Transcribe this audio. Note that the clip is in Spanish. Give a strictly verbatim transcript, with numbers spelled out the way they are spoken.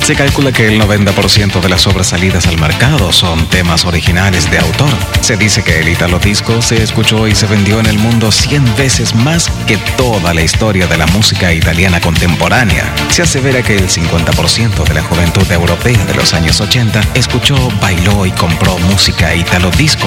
Se calcula que el noventa por ciento de las obras salidas al mercado son temas originales de autor. Se dice que el Italo Disco se escuchó y se vendió en el mundo cien veces más que toda la historia de la música italiana contemporánea. Se asevera que el cincuenta por ciento de la juventud europea de los años ochenta escuchó, bailó y compró música Italo Disco.